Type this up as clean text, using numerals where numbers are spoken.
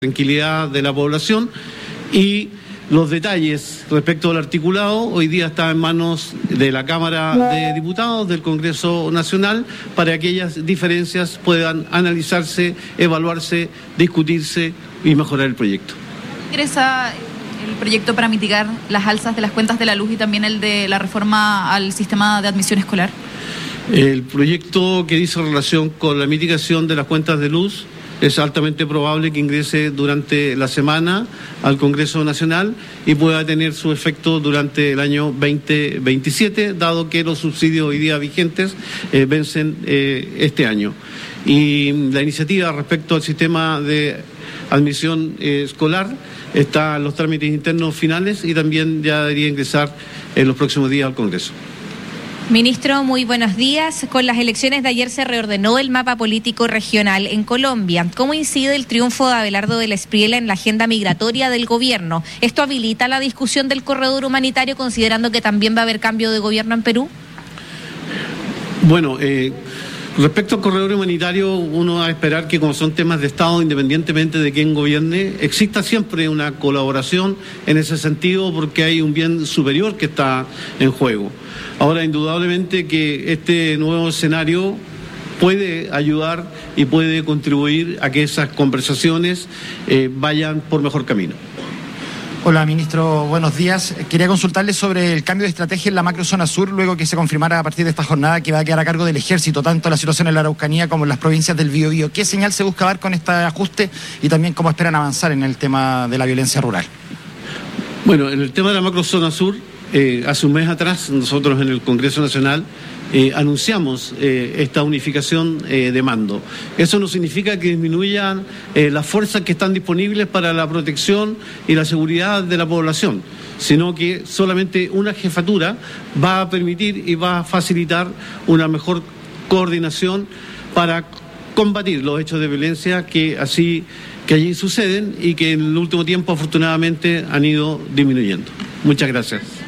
tranquilidad de la población. Y los detalles respecto al articulado hoy día está en manos de la Cámara de Diputados, del Congreso Nacional, para que aquellas diferencias puedan analizarse, evaluarse, discutirse y mejorar el proyecto. ¿Ingresa el proyecto para mitigar las alzas de las cuentas de la luz y también el de la reforma al sistema de admisión escolar? El proyecto que dice relación con la mitigación de las cuentas de luz es altamente probable que ingrese durante la semana al Congreso Nacional y pueda tener su efecto durante el año 2027, dado que los subsidios hoy día vigentes vencen este año. Y la iniciativa respecto al sistema de admisión escolar está en los trámites internos finales y también ya debería ingresar en los próximos días al Congreso. Ministro, muy buenos días. Con las elecciones de ayer se reordenó el mapa político regional en Colombia. ¿Cómo incide el triunfo de Abelardo del Espriella en la agenda migratoria del gobierno? ¿Esto habilita la discusión del corredor humanitario, considerando que también va a haber cambio de gobierno en Perú? Bueno, respecto al corredor humanitario, uno va a esperar que, como son temas de Estado, independientemente de quién gobierne, exista siempre una colaboración en ese sentido, porque hay un bien superior que está en juego. Ahora, indudablemente que este nuevo escenario puede ayudar y puede contribuir a que esas conversaciones vayan por mejor camino. Hola, ministro, buenos días. Quería consultarle sobre el cambio de estrategia en la macrozona sur, luego que se confirmara a partir de esta jornada que va a quedar a cargo del Ejército, tanto la situación en la Araucanía como en las provincias del Biobío. ¿Qué señal se busca dar con este ajuste y también cómo esperan avanzar en el tema de la violencia rural? Bueno, en el tema de la macrozona sur, hace un mes atrás nosotros en el Congreso Nacional anunciamos esta unificación de mando. Eso no significa que disminuyan las fuerzas que están disponibles para la protección y la seguridad de la población, sino que solamente una jefatura va a permitir y va a facilitar una mejor coordinación para combatir los hechos de violencia que allí suceden y que en el último tiempo afortunadamente han ido disminuyendo. Muchas gracias.